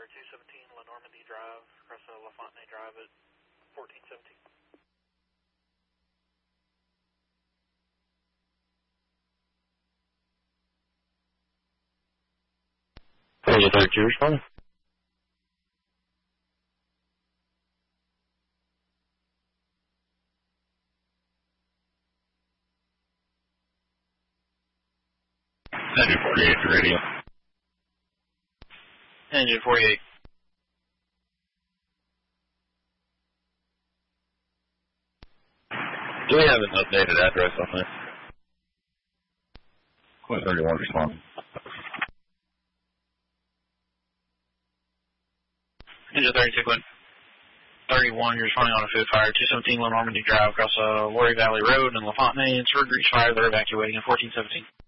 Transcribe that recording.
Fire 217 La Normandy Drive, across LaFontaine Drive at 1417. Angel 32, responding. Engine 48 to radio. Engine 48. Do we have an updated address on this? Quint 31 responding. Engine 32, Quint 31, you're responding on a food fire, 217 La Normandy Drive across Lorry Valley Road in LaFontaine. It's for Grease Fire, they're evacuating at 1417.